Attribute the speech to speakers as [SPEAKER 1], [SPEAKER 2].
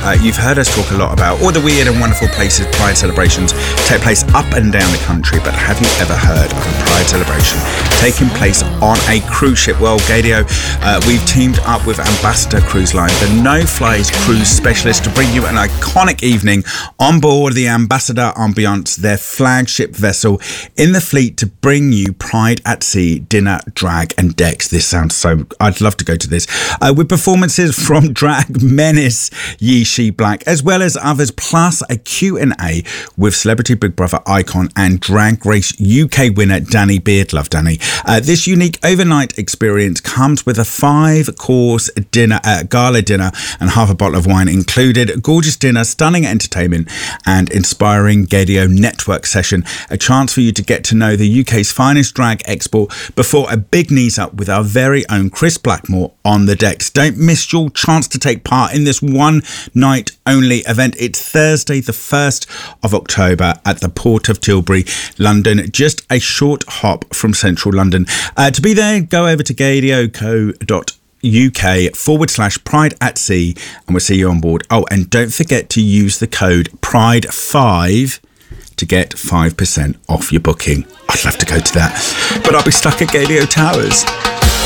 [SPEAKER 1] you've heard us talk a lot about all the weird and wonderful places Pride celebrations take place up and down the country, but have you ever heard of a Pride celebration taking place on a cruise ship? Well, Gaydio, we've teamed up with Ambassador Cruise Line, the no-flies cruise specialist, to bring you an iconic evening on board the Ambassador Ambiance, their flagship vessel in the fleet, to bring you Pride at Sea, dinner, drag and decks. This sounds so... I'd love to go to this. With performances from drag menace Yee She Black, as well as others, plus a Q&A with Celebrity Big Brother icon and Drag Race UK winner Danny Beard. Love Danny. This unique overnight experience comes with a 5-course dinner, gala dinner and half a bottle of wine included, a gorgeous dinner, stunning entertainment and inspiring Gaydio network session. A chance for you to get to know the UK's finest drag export before a big knees up with our very own Chris Blackmore on the decks. Don't miss your chance to take part in this one night only event. It's Thursday the 1st of October at the Port of Tilbury, London, just a short hop from central London. To be there, go over to gaydio.co.uk/Pride at Sea and we'll see you on board. Oh, and don't forget to use the code PRIDE5 to get 5% off your booking. I'd love to go to that, but I'll be stuck at Gaydio Towers.